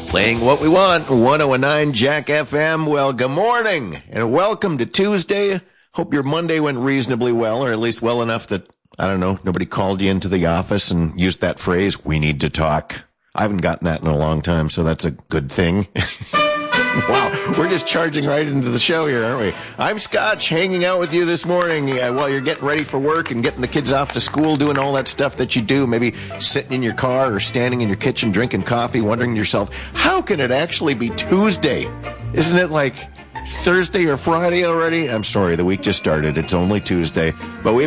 Playing what we want, 1019 Jack FM. Well, good morning and welcome to Tuesday. Hope your Monday went reasonably well, or at least well enough that, I don't know, nobody called you into the office and used that phrase, we need to talk. I haven't gotten that in a long time, so that's a good thing. Wow, we're just charging right into the show here, aren't we? I'm Scotch, hanging out with you this morning while you're getting ready for work and getting the kids off to school, doing all that stuff that you do, maybe sitting in your car or standing in your kitchen drinking coffee, wondering to yourself, how can it actually be Tuesday? Isn't it like Thursday or Friday already? I'm sorry, the week just started. It's only Tuesday, but we